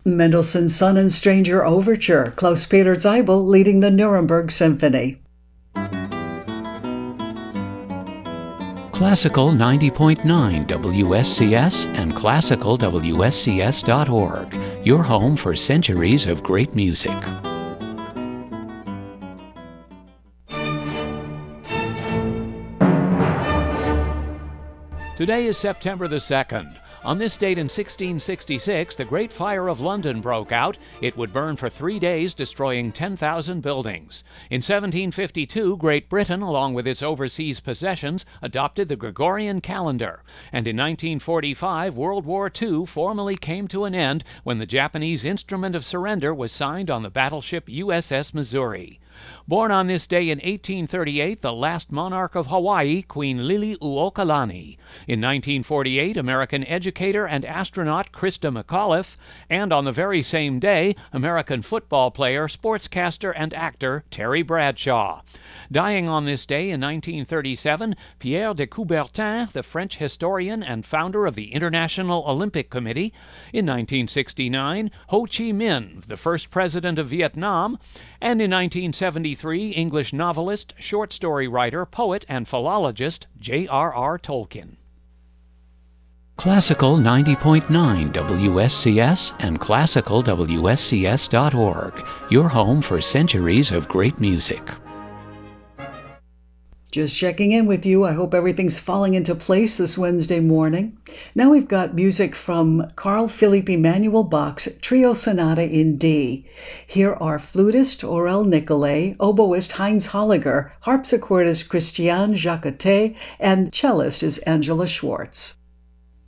Mendelssohn's Son and Stranger Overture, Klaus-Peter Zeibel leading the Nuremberg Symphony. Classical 90.9 WSCS and classicalwscs.org, your home for centuries of great music. Today is September the 2nd. On this date in 1666, the Great Fire of London broke out. It would burn for 3 days, destroying 10,000 buildings. In 1752, Great Britain, along with its overseas possessions, adopted the Gregorian calendar. And in 1945, World War II formally came to an end when the Japanese Instrument of Surrender was signed on the battleship USS Missouri. Born on this day in 1838, the last monarch of Hawaii, Queen Liliuokalani. In 1948, American educator and astronaut Christa McAuliffe. And on the very same day, American football player, sportscaster, and actor Terry Bradshaw. Dying on this day in 1937, Pierre de Coubertin, the French historian and founder of the International Olympic Committee. In 1969, Ho Chi Minh, the first president of Vietnam. And in 1973, English novelist, short story writer, poet, and philologist J.R.R. Tolkien. Classical 90.9 WSCS and classicalwscs.org, your home for centuries of great music. Just checking in with you. I hope everything's falling into place this Wednesday morning. Now we've got music from Carl Philipp Emanuel Bach's Trio Sonata in D. Here are flutist Aurel Nicolay, oboist Heinz Holliger, harpsichordist Christiane Jacotet, and cellist is Angela Schwartz.